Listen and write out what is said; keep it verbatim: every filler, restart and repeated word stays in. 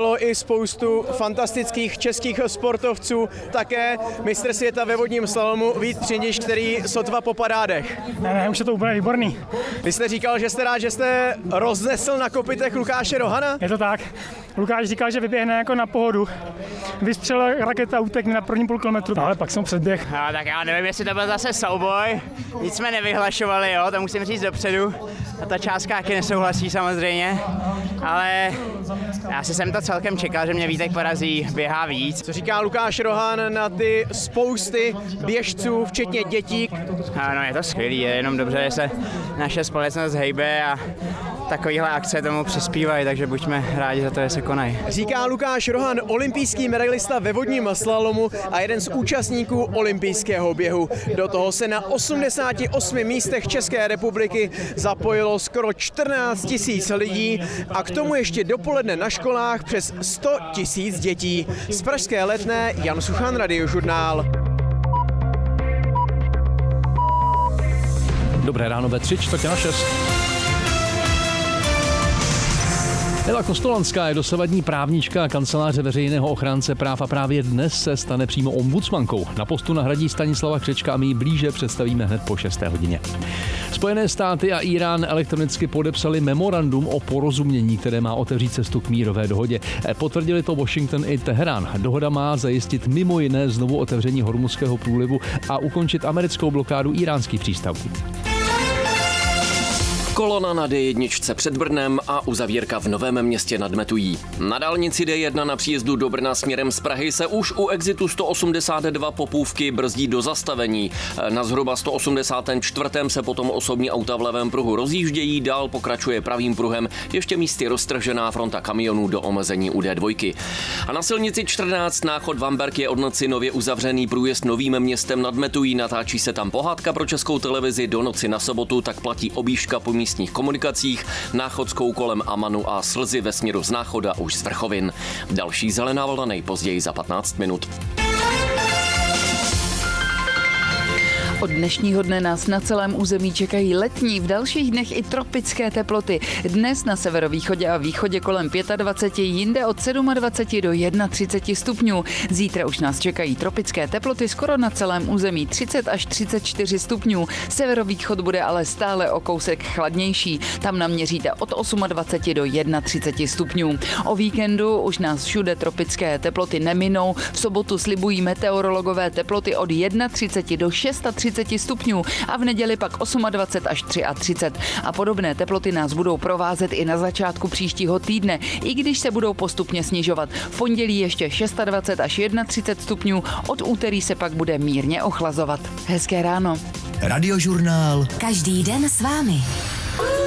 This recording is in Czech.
Bylo i spoustu fantastických českých sportovců, také mistr světa ve vodním slalomu Vít Třindiš, který sotva po parádech. Ne, ne, už je to úplně výborný. Vy jste říkal, že jste rád, že jste roznesl na kopytech Lukáše Rohana? Je to tak. Lukáš říkal, že vyběhne jako na pohodu. Vystřelil raketa, utekne na první půl kilometru, ale pak jsem předběh. No, tak já nevím, jestli to byl zase souboj. Nic jsme nevyhlašovali, jo, to musím říct dopředu. A ta částka taky nesouhlasí samozřejmě, ale já si jsem to celkem čekal, že mě Vítek porazí, běhá víc. Co říká Lukáš Rohan na ty spousty běžců, včetně dětí? No, no je to skvělý, je jenom dobře, že se naše společnost hejbe a takovýhle akce tomu přispívají, takže buďme rádi za to, že se konají. Říká Lukáš Rohan, olympijský medailista ve vodním slalomu a jeden z účastníků olympijského běhu. Do toho se na osmdesáti osmi místech České republiky zapojilo skoro čtrnáct tisíc lidí a k tomu ještě dopoledne na školách přes sto tisíc dětí. Z pražské Letné Jan Suchan, Radiožurnál. Dobré ráno ve tři čtvrtě na šest. Eva Kostolanská je dosavadní právnička kanceláře veřejného ochránce práv a právě dnes se stane přímo ombudsmankou. Na postu nahradí Stanislava Křečka a my ji blíže představíme hned po šesté hodině. Spojené státy a Irán elektronicky podepsali memorandum o porozumění, které má otevřít cestu k mírové dohodě. Potvrdili to Washington i Teherán. Dohoda má zajistit mimo jiné znovu otevření Hormuzského průlivu a ukončit americkou blokádu íránských přístavů. Kolona na D jedna před Brnem a uzavírka v Novém Městě nad Metují. Na dálnici D jedna na příjezdu do Brna směrem z Prahy se už u exitu sto osmdesát dva Popůvky brzdí do zastavení. Na zhruba sto osmdesát čtyři se potom osobní auta v levém pruhu rozjíždějí, dál pokračuje pravým pruhem, ještě místy roztržená fronta kamionů do omezení u D dva. A na silnici čtrnáct náchod Vamberk je od noci nově uzavřený průjezd Novým Městem nad Metují, natáčí se tam pohádka pro Českou televizi, do noci na sobotu tak platí objížďka po místních komunikacích, Náchodskou kolem Amanu a Slzy ve směru z Náchoda už z Vrchovin. Další zelená vlna nejpozději za patnáct minut. Od dnešního dne nás na celém území čekají letní, v dalších dnech i tropické teploty. Dnes na severovýchodě a východě kolem dvacet pět, jinde od dvacet sedm do třicet jedna stupňů. Zítra už nás čekají tropické teploty skoro na celém území třicet až třicet čtyři stupňů. Severovýchod bude ale stále o kousek chladnější. Tam naměříte od dvacet osm do třicet jedna stupňů. O víkendu už nás všude tropické teploty neminou. V sobotu slibují meteorologové teploty od třicet jedna do třicet šest stupňů a v neděli pak dvacet osm až třicet tři. A podobné teploty nás budou provázet i na začátku příštího týdne, i když se budou postupně snižovat. V pondělí ještě dvacet šest až třicet jedna stupňů, od úterý se pak bude mírně ochlazovat. Hezké ráno. Radiožurnál. Každý den s vámi.